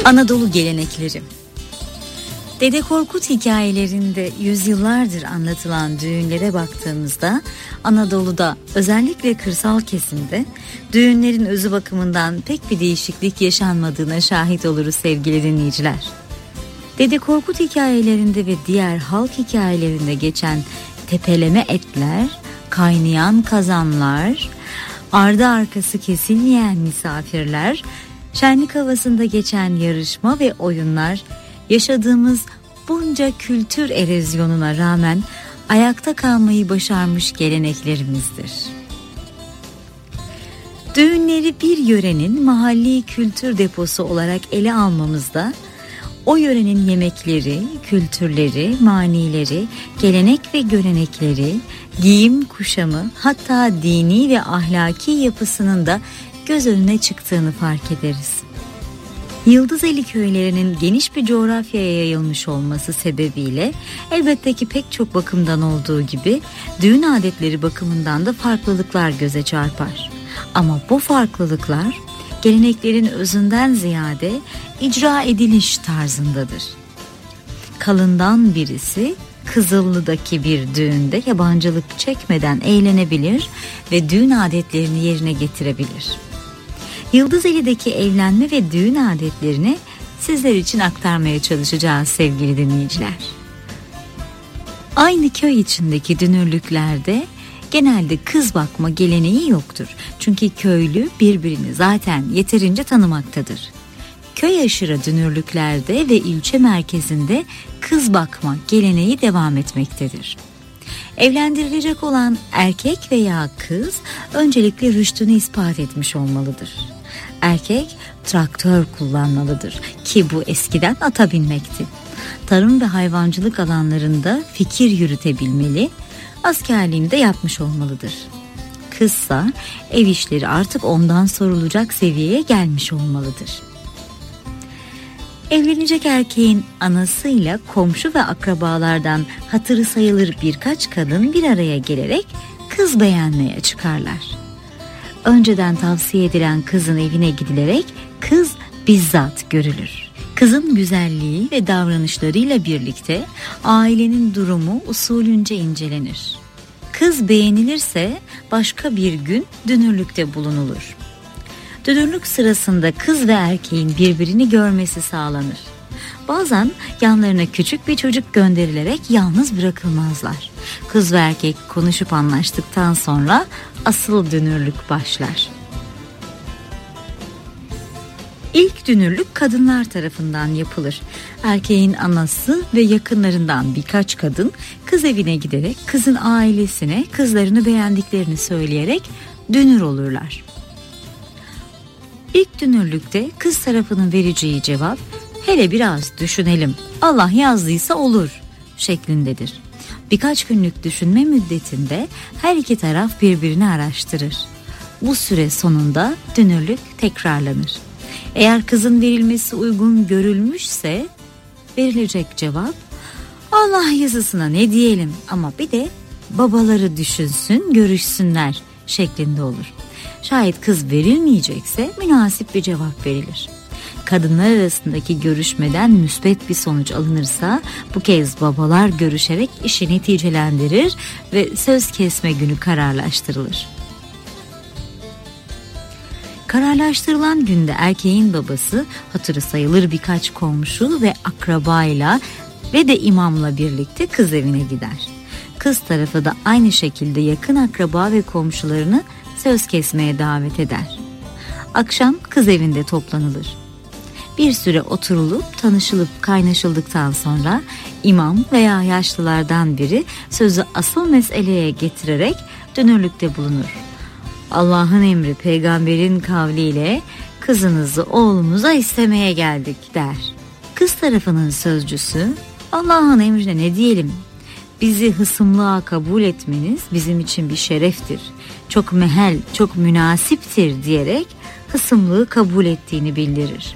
Anadolu gelenekleri. Dede Korkut hikayelerinde yüzyıllardır anlatılan düğünlere baktığımızda Anadolu'da özellikle kırsal kesimde düğünlerin özü bakımından pek bir değişiklik yaşanmadığına şahit oluruz sevgili dinleyiciler. Dede Korkut hikayelerinde ve diğer halk hikayelerinde geçen tepeleme etler, kaynayan kazanlar, ardı arkası kesilmeyen misafirler, şenlik havasında geçen yarışma ve oyunlar yaşadığımız bunca kültür erozyonuna rağmen ayakta kalmayı başarmış geleneklerimizdir. Düğünleri bir yörenin mahalli kültür deposu olarak ele almamızda o yörenin yemekleri, kültürleri, manileri, gelenek ve görenekleri, giyim kuşamı, hatta dini ve ahlaki yapısının da göz önüne çıktığını fark ederiz. Yıldızeli köylerinin geniş bir coğrafyaya yayılmış olması sebebiyle elbette ki pek çok bakımdan olduğu gibi düğün adetleri bakımından da farklılıklar göze çarpar. Ama bu farklılıklar geleneklerin özünden ziyade icra ediliş tarzındadır. Kalından birisi Kızıllı'daki bir düğünde yabancılık çekmeden eğlenebilir ve düğün adetlerini yerine getirebilir. Yıldızeli'deki evlenme ve düğün adetlerini sizler için aktarmaya çalışacağız sevgili dinleyiciler. Aynı köy içindeki dünürlüklerde genelde kız bakma geleneği yoktur. Çünkü köylü birbirini zaten yeterince tanımaktadır. Köy aşırı dünürlüklerde ve ilçe merkezinde kız bakma geleneği devam etmektedir. Evlendirilecek olan erkek veya kız öncelikle rüştünü ispat etmiş olmalıdır. Erkek traktör kullanmalıdır ki bu eskiden ata binmekti. Tarım ve hayvancılık alanlarında fikir yürütebilmeli, askerliğini de yapmış olmalıdır. Kızsa ev işleri artık ondan sorulacak seviyeye gelmiş olmalıdır. Evlenecek erkeğin anasıyla komşu ve akrabalardan hatırı sayılır birkaç kadın bir araya gelerek kız beğenmeye çıkarlar. Önceden tavsiye edilen kızın evine gidilerek kız bizzat görülür. Kızın güzelliği ve davranışlarıyla birlikte ailenin durumu usulünce incelenir. Kız beğenilirse başka bir gün dünürlükte bulunulur. Dünürlük sırasında kız ve erkeğin birbirini görmesi sağlanır. Bazen yanlarına küçük bir çocuk gönderilerek yalnız bırakılmazlar. Kız ve erkek konuşup anlaştıktan sonra asıl dünürlük başlar. İlk dünürlük kadınlar tarafından yapılır. Erkeğin anası ve yakınlarından birkaç kadın kız evine giderek kızın ailesine kızlarını beğendiklerini söyleyerek dünür olurlar. İlk dünürlükte kız tarafının vereceği cevap "Hele biraz düşünelim, Allah yazdıysa olur" şeklindedir. Birkaç günlük düşünme müddetinde her iki taraf birbirini araştırır. Bu süre sonunda dünürlük tekrarlanır. Eğer kızın verilmesi uygun görülmüşse verilecek cevap "Allah yazısına ne diyelim ama bir de babaları düşünsün, görüşsünler" şeklinde olur. Şayet kız verilmeyecekse münasip bir cevap verilir. Kadınlar arasındaki görüşmeden müsbet bir sonuç alınırsa bu kez babalar görüşerek işi neticelendirir ve söz kesme günü kararlaştırılır. Kararlaştırılan günde erkeğin babası hatırı sayılır birkaç komşu ve akrabayla ve de imamla birlikte kız evine gider. Kız tarafı da aynı şekilde yakın akraba ve komşularını söz kesmeye davet eder. Akşam kız evinde toplanılır. Bir süre oturulup tanışılıp kaynaşıldıktan sonra imam veya yaşlılardan biri sözü asıl meseleye getirerek dünürlükte bulunur. Allah'ın emri peygamberin kavliyle kızınızı oğlumuza istemeye geldik der. Kız tarafının sözcüsü Allah'ın emrine ne diyelim? Bizi hısımlığa kabul etmeniz bizim için bir şereftir. Çok mehel, çok münasiptir diyerek hısımlığı kabul ettiğini bildirir.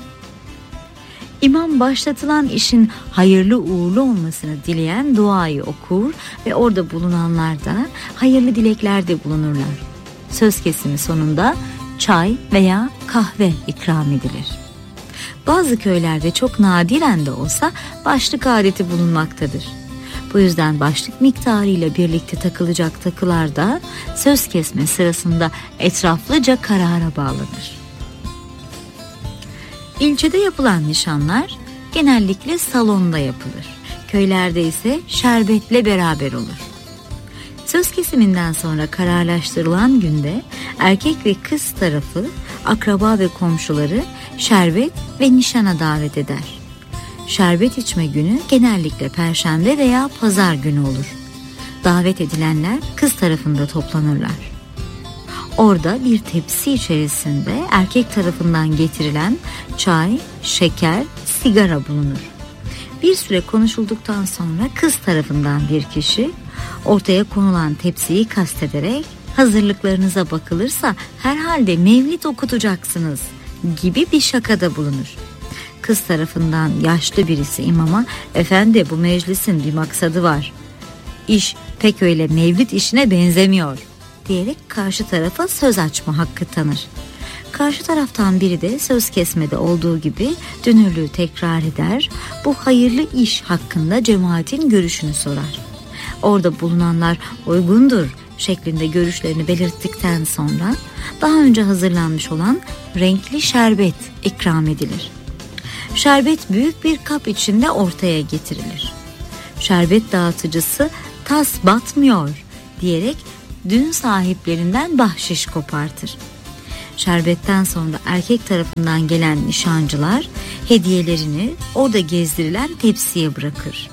İmam başlatılan işin hayırlı uğurlu olmasını dileyen duayı okur ve orada bulunanlar da hayırlı dileklerde bulunurlar. Söz kesimi sonunda çay veya kahve ikram edilir. Bazı köylerde çok nadiren de olsa başlık adeti bulunmaktadır. Bu yüzden başlık miktarıyla birlikte takılacak takılar da söz kesme sırasında etraflıca karara bağlanır. İlçede yapılan nişanlar genellikle salonda yapılır. Köylerde ise şerbetle beraber olur. Söz kesiminden sonra kararlaştırılan günde erkek ve kız tarafı akraba ve komşuları şerbet ve nişana davet eder. Şerbet içme günü genellikle perşembe veya pazar günü olur. Davet edilenler kız tarafında toplanırlar. Orada bir tepsi içerisinde erkek tarafından getirilen çay, şeker, sigara bulunur. Bir süre konuşulduktan sonra kız tarafından bir kişi ortaya konulan tepsiyi kastederek hazırlıklarınıza bakılırsa herhalde mevlid okutacaksınız gibi bir şakada bulunur. Kız tarafından yaşlı birisi imama, efendi bu meclisin bir maksadı var. İş pek öyle mevlid işine benzemiyor diyerek karşı tarafa söz açma hakkı tanır. Karşı taraftan biri de söz kesmede olduğu gibi dünürlüğü tekrar eder, bu hayırlı iş hakkında cemaatin görüşünü sorar. Orada bulunanlar uygundur şeklinde görüşlerini belirttikten sonra daha önce hazırlanmış olan renkli şerbet ikram edilir. Şerbet büyük bir kap içinde ortaya getirilir. Şerbet dağıtıcısı tas batmıyor diyerek düğün sahiplerinden bahşiş kopartır. Şerbetten sonra erkek tarafından gelen nişancılar hediyelerini orada gezdirilen tepsiye bırakır.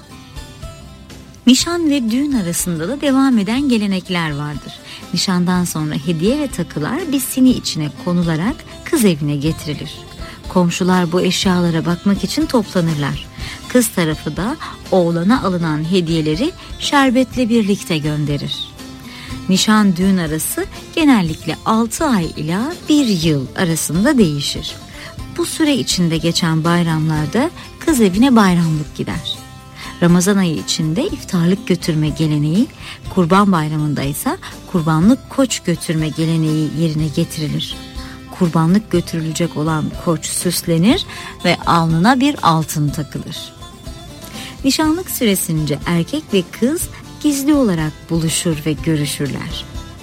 Nişan ve düğün arasında da devam eden gelenekler vardır. Nişandan sonra hediye ve takılar bir sini içine konularak kız evine getirilir. Komşular bu eşyalara bakmak için toplanırlar. Kız tarafı da oğlana alınan hediyeleri şerbetle birlikte gönderir. Nişan düğün arası genellikle 6 ay ila 1 yıl arasında değişir. Bu süre içinde geçen bayramlarda kız evine bayramlık gider. Ramazan ayı içinde iftarlık götürme geleneği, Kurban Bayramı'nda ise kurbanlık koç götürme geleneği yerine getirilir. Kurbanlık götürülecek olan koç süslenir ve alnına bir altın takılır. Nişanlık süresince erkek ve kız gizli olarak buluşur ve görüşürler.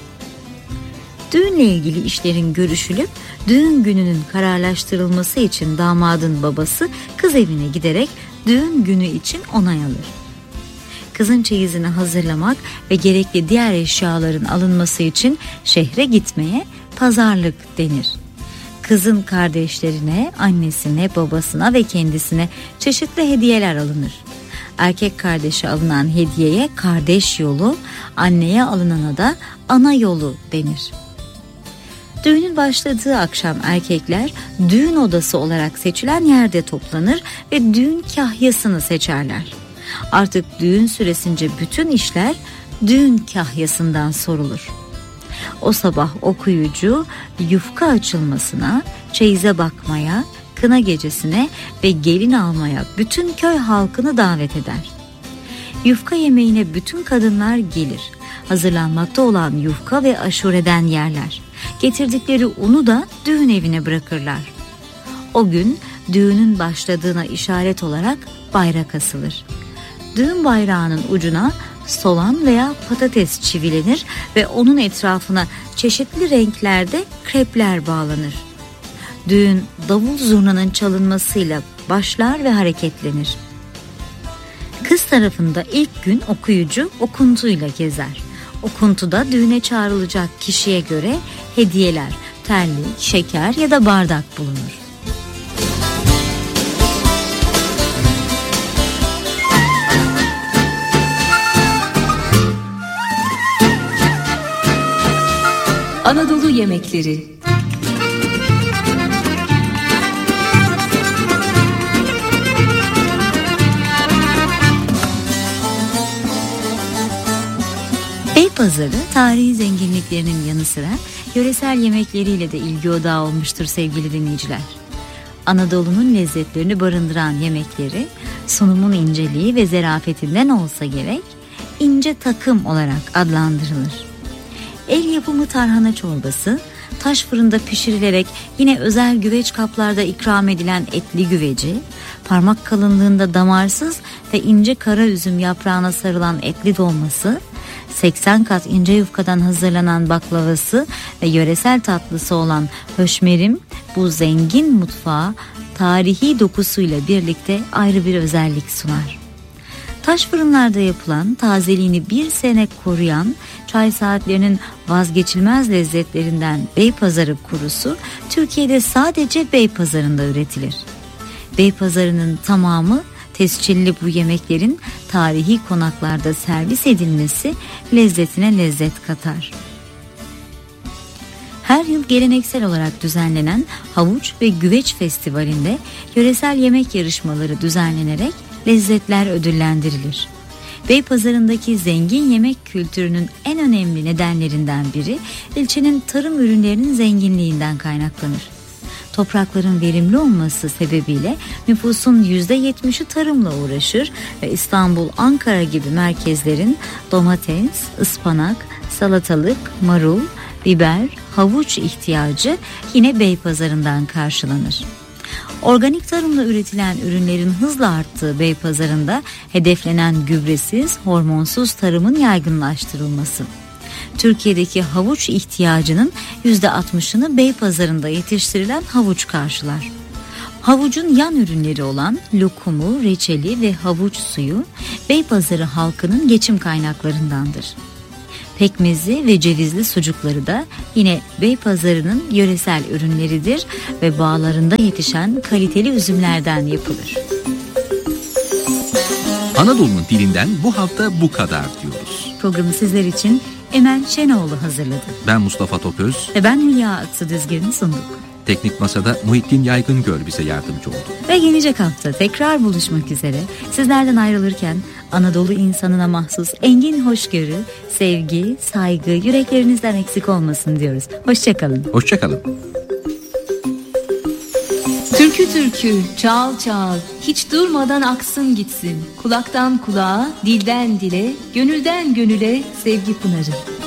Düğünle ilgili işlerin görüşülüp düğün gününün kararlaştırılması için damadın babası kız evine giderek düğün günü için onay alır. Kızın çeyizini hazırlamak ve gerekli diğer eşyaların alınması için şehre gitmeye pazarlık denir. Kızın kardeşlerine, annesine, babasına ve kendisine çeşitli hediyeler alınır. Erkek kardeşe alınan hediyeye kardeş yolu, anneye alınana da ana yolu denir. Düğünün başladığı akşam erkekler düğün odası olarak seçilen yerde toplanır ve düğün kahyasını seçerler. Artık düğün süresince bütün işler düğün kahyasından sorulur. O sabah okuyucu yufka açılmasına, çeyize bakmaya, kına gecesine ve gelin almaya bütün köy halkını davet eder. Yufka yemeğine bütün kadınlar gelir. Hazırlanmakta olan yufka ve aşureden yerler. Getirdikleri unu da düğün evine bırakırlar. O gün düğünün başladığına işaret olarak bayrak asılır. Düğün bayrağının ucuna soğan veya patates çivilenir ve onun etrafına çeşitli renklerde krepler bağlanır. Düğün davul zurnanın çalınmasıyla başlar ve hareketlenir. Kız tarafında ilk gün okuyucu okuntuyla gezer. Okuntuda düğüne çağrılacak kişiye göre hediyeler, terlik, şeker ya da bardak bulunur. Anadolu yemekleri. Beypazarı tarihi zenginliklerinin yanı sıra yöresel yemekleriyle de ilgi odağı olmuştur sevgili dinleyiciler. Anadolu'nun lezzetlerini barındıran yemekleri sunumun inceliği ve zerafetinden olsa gerek ince takım olarak adlandırılır. El yapımı tarhana çorbası, taş fırında pişirilerek yine özel güveç kaplarda ikram edilen etli güveci, parmak kalınlığında damarsız ve ince kara üzüm yaprağına sarılan etli dolması, 80 kat ince yufkadan hazırlanan baklavası ve yöresel tatlısı olan höşmerim bu zengin mutfağa tarihi dokusuyla birlikte ayrı bir özellik sunar. Taş fırınlarda yapılan, tazeliğini bir sene koruyan çay saatlerinin vazgeçilmez lezzetlerinden Beypazarı kurusu Türkiye'de sadece Beypazarı'nda üretilir. Beypazarı'nın tamamı tescilli bu yemeklerin tarihi konaklarda servis edilmesi lezzetine lezzet katar. Her yıl geleneksel olarak düzenlenen Havuç ve Güveç Festivali'nde yöresel yemek yarışmaları düzenlenerek lezzetler ödüllendirilir. Beypazarı'ndaki zengin yemek kültürünün en önemli nedenlerinden biri ilçenin tarım ürünlerinin zenginliğinden kaynaklanır. Toprakların verimli olması sebebiyle nüfusun %70'i tarımla uğraşır ve İstanbul, Ankara gibi merkezlerin domates, ıspanak, salatalık, marul, biber, havuç ihtiyacı yine Beypazarı'ndan karşılanır. Organik tarımla üretilen ürünlerin hızla arttığı Beypazarı'nda hedeflenen gübresiz, hormonsuz tarımın yaygınlaştırılması. Türkiye'deki havuç ihtiyacının %60'ını Beypazarı'nda yetiştirilen havuç karşılar. Havucun yan ürünleri olan lokumu, reçeli ve havuç suyu Beypazarı halkının geçim kaynaklarındandır. Pekmezi ve cevizli sucukları da yine Beypazarı'nın yöresel ürünleridir ve bağlarında yetişen kaliteli üzümlerden yapılır. Anadolu'nun dilinden bu hafta bu kadar diyoruz. Programı sizler için Emel Şenoğlu hazırladı. Ben Mustafa Topöz. Ve ben Hülya Aksu Düzgün'ü sunduk. Teknik Masa'da Muhittin Yaygıngöl bize yardımcı oldu. Ve gelecek hafta tekrar buluşmak üzere. Sizlerden ayrılırken Anadolu insanına mahsus engin hoşgörü, sevgi, saygı yüreklerinizden eksik olmasın diyoruz. Hoşçakalın. Hoşçakalın. Türkü türkü, çağıl çağıl, hiç durmadan aksın gitsin. Kulaktan kulağa, dilden dile, gönülden gönüle sevgi pınarı.